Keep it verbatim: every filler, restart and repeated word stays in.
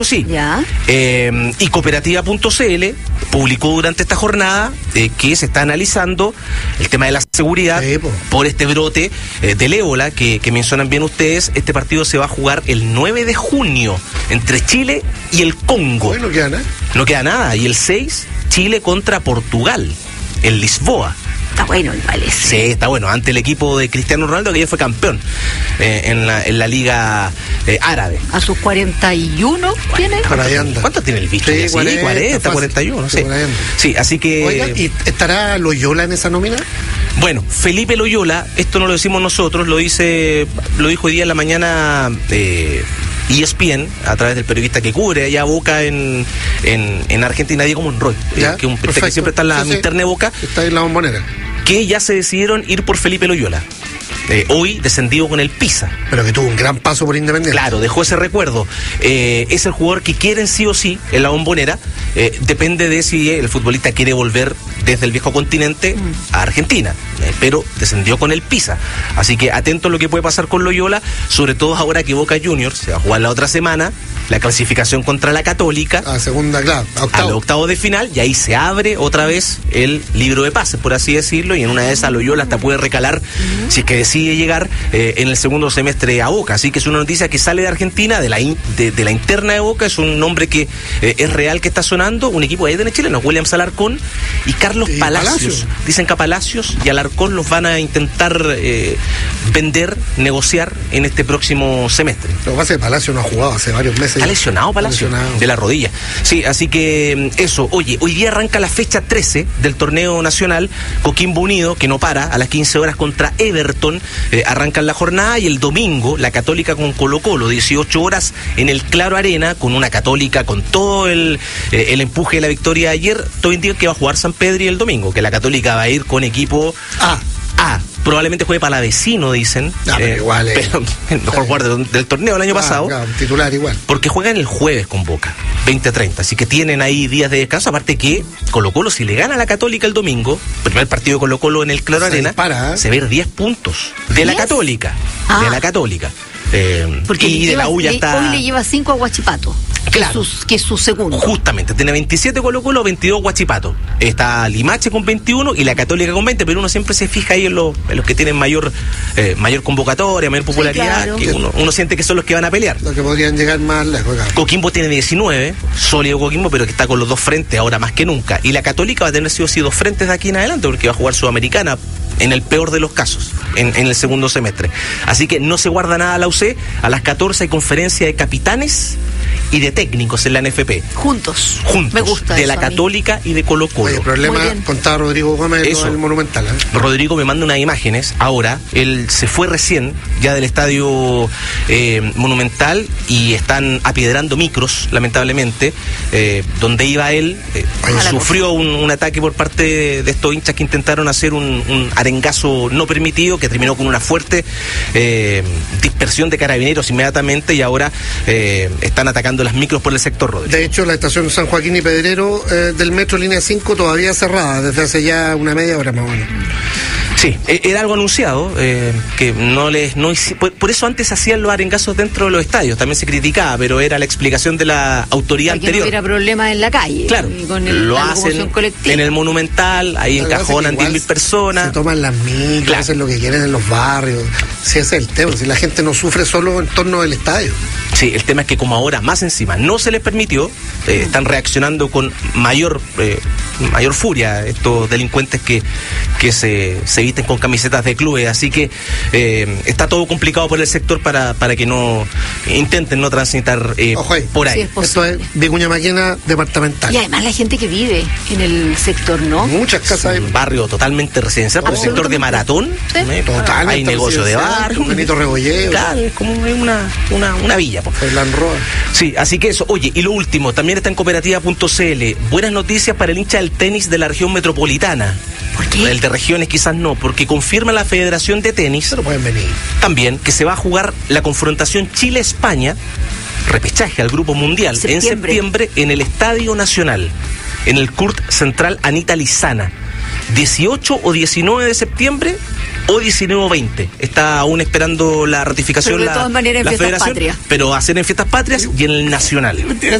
sí. Ya. Eh, y cooperativa punto c l publicó durante esta jornada eh, que se está analizando el tema de la seguridad sí, po. por este brote eh, del ébola que, que mencionan bien ustedes. Este partido se va a jugar el nueve de junio entre Chile y el Congo. Bueno, no queda nada. No queda nada. Y el seis, Chile contra Portugal, en Lisboa. Está bueno el vale. Sí, está bueno. Ante el equipo de Cristiano Ronaldo, que ya fue campeón eh, en, la, en la Liga eh, Árabe. A sus cuarenta y uno tiene. Para ahí anda. ¿Cuánto tiene el bicho? Sí, Sí, cuarenta, cuarenta, fácil. cuarenta y uno, sí. cuarenta. Sí, así que... Oiga, ¿y estará Loyola en esa nómina? Bueno, Felipe Loyola, esto no lo decimos nosotros, lo dice, lo dijo hoy día en la mañana eh, E S P N, a través del periodista que cubre allá Boca en, en, en Argentina, Diego Monroy, eh, que un periodista que siempre está en la sí, interna de Boca, está en la Bombonera. que ya se decidieron ir por Felipe Loyola. Eh, hoy descendido con el Pisa. Pero que tuvo un gran paso por Independiente. Claro, dejó ese recuerdo. Eh, es el jugador que quieren sí o sí en la Bombonera. Eh, depende de si el futbolista quiere volver desde el viejo continente a Argentina. Eh, pero descendió con el Pisa. Así que atento a lo que puede pasar con Loyola, sobre todo ahora que Boca Juniors se va a jugar la otra semana la clasificación contra la Católica. A segunda, claro, a A octavo. los octavos de final, y ahí se abre otra vez el libro de pases, por así decirlo, y en una de esas Loyola hasta puede recalar, uh-huh. si es que decide llegar eh, en el segundo semestre a Boca. Así que es una noticia que sale de Argentina, de la in, de, de la interna de Boca. Es un nombre que eh, es real, que está sonando. Un equipo ahí de chilenos, Williams Alarcón y Carlos y Palacios. Palacio. Dicen que a Palacios y Alarcón los van a intentar eh, vender, negociar en este próximo semestre. Lo que pasa es que Palacio no ha jugado hace varios meses. Está lesionado Palacio, lesionado. de la rodilla. Sí, así que eso. Oye, hoy día arranca la fecha trece del torneo nacional. Coquimbo Unido, que no para, a las quince horas contra Everton. Eh, arrancan la jornada, y el domingo la Católica con Colo Colo, dieciocho horas en el Claro Arena, con una Católica con todo el, eh, el empuje de la victoria de ayer. Todo indica que va a jugar San Pedro el domingo, que la Católica va a ir con equipo A. A. Probablemente juegue Palavecino, dicen. Ah, pero eh, igual, eh. pero el mejor jugador del, del torneo el año Ah, pasado. claro, titular igual. Porque juegan el jueves con Boca, veinte treinta, así que tienen ahí días de descanso. Aparte que Colo Colo, si le gana a la Católica el domingo, primer partido de Colo Colo en el Claro Se Arena, dispara, ¿eh? se ve diez puntos de la ¿diez? Católica, Ah. de la Católica. Eh, Porque y de lleva, la U ya le, está... hoy le lleva cinco a Huachipato. Claro. Que es su, que es su segundo. Justamente, tiene veintisiete Colo Colo, veintidós Huachipato. Está Limache con veintiuno y la Católica con veinte, pero uno siempre se fija ahí en, lo, en los que tienen mayor eh, mayor convocatoria, mayor popularidad, claro. que uno, uno siente que son los que van a pelear. Los que podrían llegar más lejos. Claro. Coquimbo tiene diecinueve, sólido Coquimbo, pero que está con los dos frentes ahora más que nunca. Y la Católica va a tener sí o sí dos frentes de aquí en adelante, porque va a jugar Sudamericana en el peor de los casos, en, en el segundo semestre. Así que no se guarda nada la U C. A las catorce hay conferencia de capitanes y de técnicos en la N F P. Juntos. Juntos. Me gusta de eso la a mí. Católica y de Colo Colo. Oye, el problema, Muy bien. contaba Rodrigo Gómez, Eso. el Monumental. ¿eh? Rodrigo me manda unas imágenes ahora. Él se fue recién ya del estadio eh, Monumental, y están apiedrando micros, lamentablemente, eh, donde iba él. Eh, Ojalá sufrió un, un ataque por parte de, de estos hinchas que intentaron hacer un, un arengazo no permitido, que terminó con una fuerte eh, dispersión de carabineros inmediatamente, y ahora eh, están atacando las micros por el sector, Rodrigo. De hecho, la estación San Joaquín y Pedrero eh, del metro línea cinco todavía cerrada desde hace ya una media hora más o menos. Sí, era algo anunciado, eh, que no les... No, por, por eso antes hacían los arengazos dentro de los estadios, también se criticaba, pero era la explicación de la autoridad Para que anterior. no hubiera problemas en la calle. Claro, y con el, lo la hacen locomoción colectiva. en el Monumental, ahí Lo que pasa es encajonan que diez igual mil personas. Se toman las micros, Claro. hacen lo que quieren en los barrios. Sí, ese es el tema. Si la gente no sufre solo en torno del estadio. Sí, el tema es que como ahora más encima no se les permitió, eh, están reaccionando con mayor eh, mayor furia estos delincuentes que, que se, se visten con camisetas de clubes, así que eh, está todo complicado por el sector para, para que no intenten no transitar eh, Ojo ahí. por ahí. Sí, es Esto es Vicuña Maquena departamental. Y además la gente que vive en el sector, ¿no? Muchas Es casas. un barrio totalmente residencial, por el sector de Maratón, Sí. ¿eh? Totalmente hay negocio de residencial, bar, con Benito Rebolledo. claro, es como una, una, una villa, po. Fernán Roa. Sí, así que eso. Oye, y lo último, también está en cooperativa punto c l. Buenas noticias para el hincha del tenis de la región metropolitana. ¿Por qué? El de regiones quizás no, porque confirma la Federación de Tenis Pero pueden venir. también que se va a jugar la confrontación Chile-España, repechaje al Grupo Mundial, Septiembre. en septiembre en el Estadio Nacional, en el C U R T Central Anita Lizana. dieciocho o diecinueve de septiembre o diecinueve o veinte. Está aún esperando la ratificación Pero de la, todas maneras en la fiestas federación, patrias. pero va a ser en fiestas patrias y en el nacional.